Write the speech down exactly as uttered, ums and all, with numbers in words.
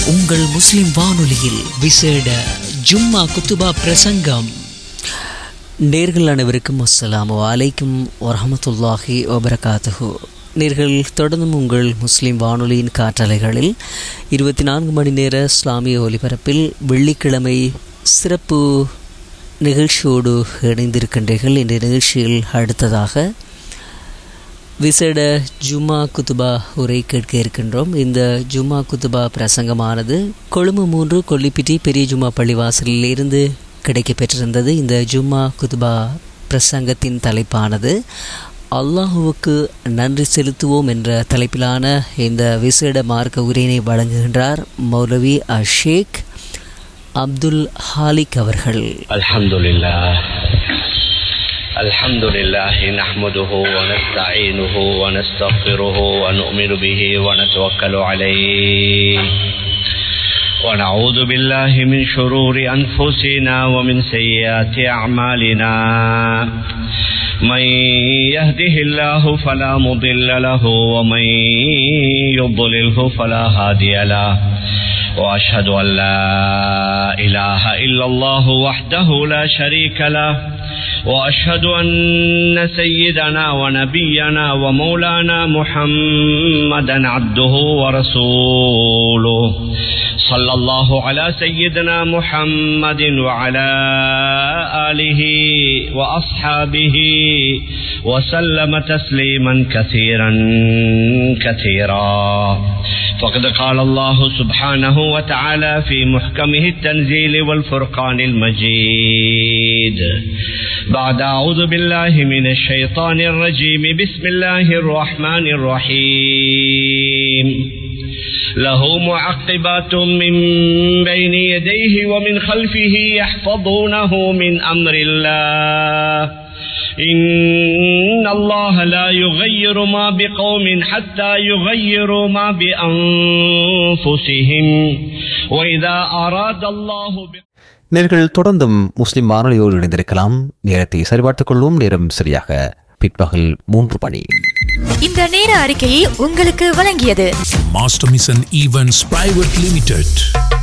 உங்கள் முஸ்லிம் வானொலியில் விசேட ஜும்மா குத்துபா பிரசங்கம். நேர்கள் அனைவருக்கும் அஸ்ஸலாமு அலைக்கும் வரஹ்மத்துல்லாஹி வபரகாத்துஹு. நேர்கள் தொடர்ந்தும் உங்கள் முஸ்லிம் வானொலியின் காற்றலைகளில் இருபத்தி நான்கு மணி நேர இஸ்லாமிய ஒலிபரப்பில் வெள்ளிக்கிழமை சிறப்பு நிகழ்ச்சியோடு இணைந்திருக்கின்றீர்கள். இந்த நிகழ்ச்சியில் அடுத்ததாக விசேட ஜும்மா குத்துபா உரை கேட்க இருக்கின்றோம். இந்த ஜும்மா குத்துபா பிரசங்கமானது கொழும்பு மூன்று கொல்லிப்பிட்டி பெரிய ஜும்மா பள்ளிவாசலில் இருந்து கிடைக்க பெற்றிருந்தது. இந்த ஜும்மா குத்துபா பிரசங்கத்தின் தலைப்பானது அல்லாஹுவுக்கு நன்றி செலுத்துவோம் என்ற தலைப்பிலான இந்த விசேட மார்க்க உரையினை வழங்குகின்றார் மௌலவி அஷேக் அப்துல் ஹாலிக் அவர்கள். அல்ஹம்துலில்லாஹ் الحمد لله نحمده ونستعينه ونستغفره ونؤمن به ونتوكل عليه ونعوذ بالله من شرور أنفسنا ومن سيئات أعمالنا من يهده الله فلا مضل له ومن يضلله فلا هادي له وأشهد أن لا إله إلا الله وحده لا شريك له وأشهد أن سيدنا ونبينا ومولانا محمدا عبده ورسوله صلى الله على سيدنا محمد وعلى آله وأصحابه وسلم تسليما كثيرا كثيرا. فقد قال الله سبحانه وتعالى في محكمه التنزيل والفرقان المجيد بعد أعوذ بالله من الشيطان الرجيم بسم الله الرحمن الرحيم له معقبات من بين يديه ومن خلفه يحفظونه من أمر الله إن الله لا يغير ما بقوم حتى يغيروا ما بأنفسهم وإذا أراد الله நேர்கள் தொடர்ந்தும் முஸ்லிம் வானொலியோடு இணைந்திருக்கலாம். நேரத்தை சரிபார்த்துக் கொள்வோம். நேரம் சரியாக பிற்பகல் மூன்று மணி. இந்த நேர அறிக்கையை உங்களுக்கு வழங்கியது master mission events private limited.